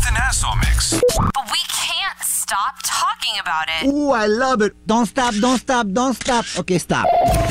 with an asshole mix. But we can't stop talking about it. Ooh, I love it. Don't stop, don't stop, don't stop. Okay, stop.